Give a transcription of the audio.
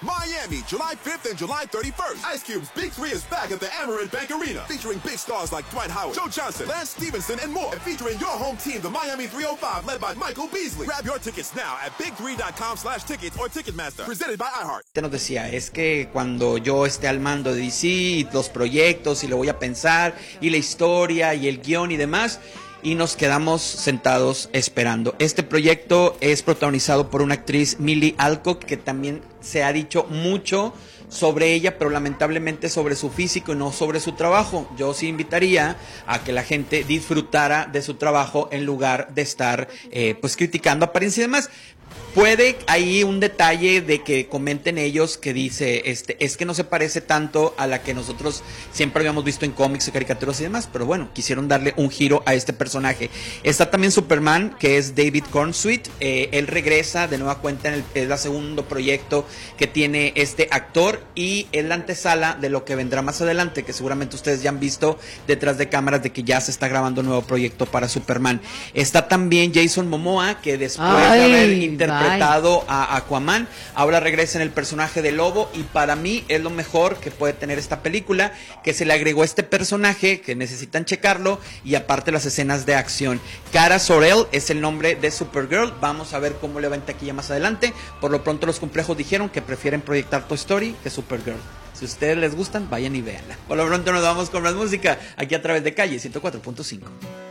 Miami, July 5th and July 31st. Ice Cube's Big 3 is back at the Amerant Bank Arena, featuring big stars like Dwight Howard, Joe Johnson, Lance Stevenson, and more. And featuring your home team, the Miami 305, led by Michael Beasley. Grab your tickets now at big3.com/tickets or Ticketmaster. Presented by iHeart. Nos decía, es que cuando yo esté al mando de DC y los proyectos y lo voy a pensar y la historia y el guión y demás, y nos quedamos sentados esperando. Este proyecto es protagonizado por una actriz, Millie Alcock, que también se ha dicho mucho sobre ella, pero lamentablemente sobre su físico y no sobre su trabajo. Yo sí invitaría a que la gente disfrutara de su trabajo en lugar de estar pues criticando apariencia y demás. Puede ahí un detalle de que comenten ellos que dice, es que no se parece tanto a la que nosotros siempre habíamos visto en cómics y caricaturas y demás, pero bueno, quisieron darle un giro a este personaje. Está también Superman, que es David Cornsweet, él regresa de nueva cuenta, es el segundo proyecto que tiene este actor y es la antesala de lo que vendrá más adelante, que seguramente ustedes ya han visto detrás de cámaras de que ya se está grabando un nuevo proyecto para Superman. Está también Jason Momoa, que después de haber interpretado a Aquaman, ahora regresa en el personaje de Lobo, y para mí es lo mejor que puede tener esta película, que se le agregó este personaje, que necesitan checarlo, y aparte las escenas de acción. Kara Zor-El es el nombre de Supergirl, vamos a ver cómo le va en taquilla más adelante. Por lo pronto los complejos dijeron que prefieren proyectar Toy Story que Supergirl. Si a ustedes les gustan, vayan y véanla. Por lo pronto nos vamos con más música, aquí a través de Calle 104.5.